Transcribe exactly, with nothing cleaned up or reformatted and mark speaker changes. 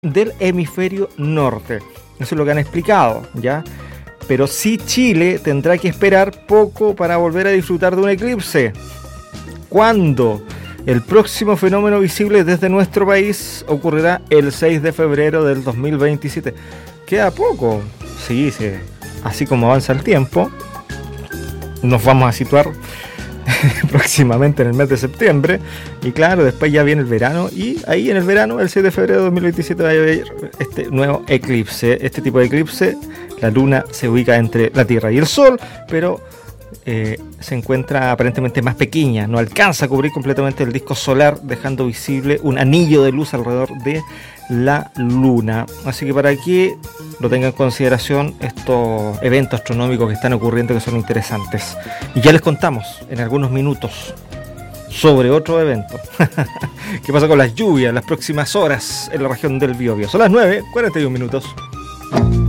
Speaker 1: del hemisferio norte. Eso es lo que han explicado, ¿ya? Pero sí Chile tendrá que esperar poco para volver a disfrutar de un eclipse. ¿Cuándo? El próximo fenómeno visible desde nuestro país ocurrirá el seis de febrero del dos mil veintisiete. Queda poco. Sí, sí. Así como avanza el tiempo, nos vamos a situar próximamente en el mes de septiembre. Y claro, después ya viene el verano. Y ahí en el verano, el seis de febrero de dos mil veintisiete, va a haber este nuevo eclipse. Este tipo de eclipse, la luna se ubica entre la Tierra y el Sol, pero Eh, se encuentra aparentemente más pequeña, no alcanza a cubrir completamente el disco solar, dejando visible un anillo de luz alrededor de la luna. Así que para que lo tengan en consideración estos eventos astronómicos que están ocurriendo, que son interesantes. Y ya les contamos en algunos minutos sobre otro evento. ¿Qué pasa con las lluvias las próximas horas en la región del Biobío? Son las nueve cuarenta y un minutos.